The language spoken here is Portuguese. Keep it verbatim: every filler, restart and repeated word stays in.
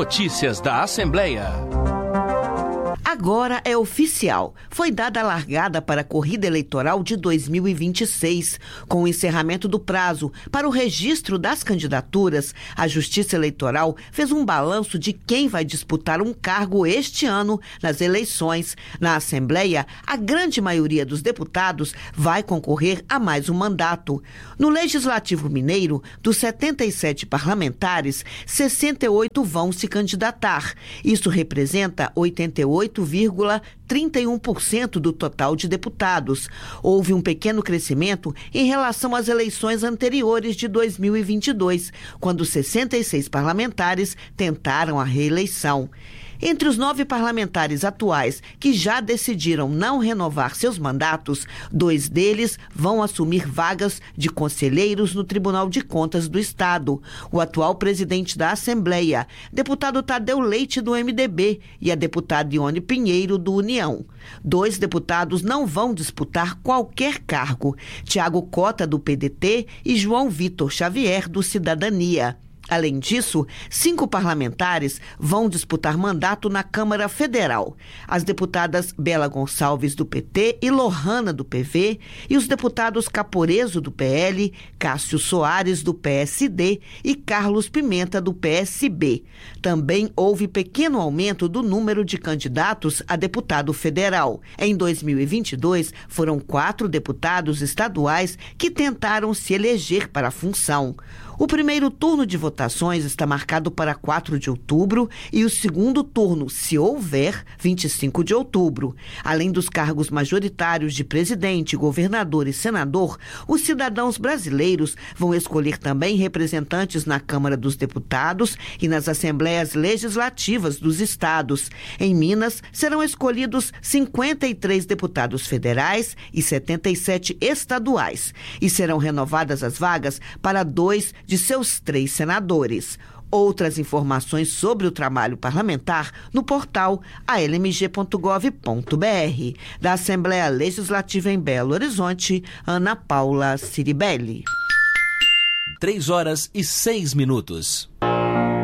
Notícias da Assembleia. Agora é oficial. Foi dada a largada para a corrida eleitoral de dois mil e vinte e seis. Com o encerramento do prazo para o registro das candidaturas, a Justiça Eleitoral fez um balanço de quem vai disputar um cargo este ano nas eleições. Na Assembleia, a grande maioria dos deputados vai concorrer a mais um mandato. No Legislativo Mineiro, dos setenta e sete parlamentares, sessenta e oito vão se candidatar. Isso representa oitenta e oito vírgula trinta e um por cento do total de deputados. Houve um pequeno crescimento em relação às eleições anteriores de dois mil e vinte e dois, quando sessenta e seis parlamentares tentaram a reeleição. Entre os nove parlamentares atuais que já decidiram não renovar seus mandatos, dois deles vão assumir vagas de conselheiros no Tribunal de Contas do Estado. O atual presidente da Assembleia, deputado Tadeu Leite, do M D B, e a deputada Ione Pinheiro, do União. Dois deputados não vão disputar qualquer cargo: Tiago Cota, do P D T, e João Vitor Xavier, do Cidadania. Além disso, cinco parlamentares vão disputar mandato na Câmara Federal. As deputadas Bela Gonçalves, do P T, e Lohana, do P V, e os deputados Caporeso, do P L, Cássio Soares, do P S D, e Carlos Pimenta, do P S B. Também houve pequeno aumento do número de candidatos a deputado federal. Em dois mil e vinte e dois, foram quatro deputados estaduais que tentaram se eleger para a função. O primeiro turno de votações está marcado para quatro de outubro e o segundo turno, se houver, vinte e cinco de outubro. Além dos cargos majoritários de presidente, governador e senador, os cidadãos brasileiros vão escolher também representantes na Câmara dos Deputados e nas Assembleias Legislativas dos estados. Em Minas, serão escolhidos cinquenta e três deputados federais e setenta e sete estaduais. E serão renovadas as vagas para dois de seus três senadores. Outras informações sobre o trabalho parlamentar no portal a l m g ponto gov ponto b r. Da Assembleia Legislativa em Belo Horizonte, Ana Paula Ciribelli. Três horas e seis minutos.